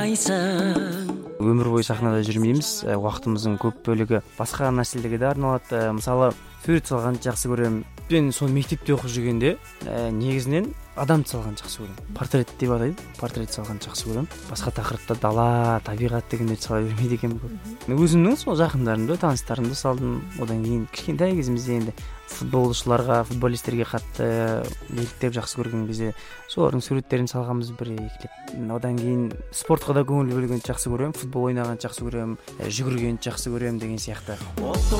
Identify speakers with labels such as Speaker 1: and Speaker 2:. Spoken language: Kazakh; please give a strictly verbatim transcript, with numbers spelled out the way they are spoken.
Speaker 1: Өмір бойы сахнада жүрмейміз. Уақытымыздың көп бөлігі басқа нәрселерге де арналады. Мысалы, сурет салғанды жақсы көремін. Мен сол мектепте оқып жүргенде негізінен адам салған жақсы көремін. Портрет деп атайды. Портрет салған жақсы көремін. Басқа тақырыпта дала, табиғат дегендерді сала бермейді екенмін көп. Мен өзімнің сол жақындарымды, таныстарымды салдым. Одан кейін кішкентай кезімізде енді футболшыларға, футболистерге қатты еліктеп жақсы көрген кезде солардың суреттерін салғанбыз бір екі рет. Одан кейін спортқа да көңіл бөлгенді жақсы көремін, футбол ойнағанды жақсы көремін, жүгіргенді жақсы көремін деген сияқты.